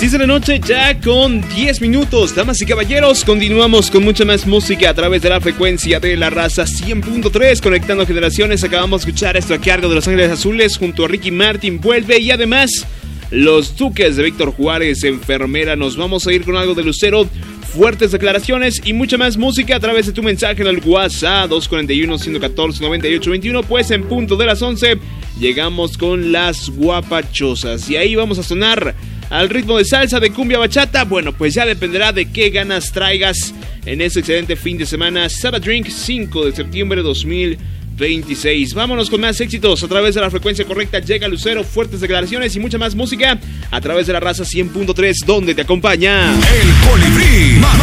10 de la noche ya con 10 minutos. Damas y caballeros, continuamos con mucha más música a través de la frecuencia de La Raza 100.3, conectando generaciones. Acabamos de escuchar esto a cargo de Los Ángeles Azules junto a Ricky Martin, Vuelve, y además Los Duques de Víctor Juárez, Enfermera. Nos vamos a ir con algo de Lucero, fuertes declaraciones y mucha más música a través de tu mensaje en el WhatsApp 241-114-9821. Pues en punto de las 11 llegamos con Las Guapachosas y ahí vamos a sonar al ritmo de salsa, de cumbia, bachata. Bueno, pues ya dependerá de qué ganas traigas en este excelente fin de semana. Sabbath Drink, 5 de septiembre de 2026. Vámonos con más éxitos a través de la frecuencia correcta. Llega Lucero, fuertes declaraciones y mucha más música a través de La Raza 100.3, donde te acompaña El Colibrí.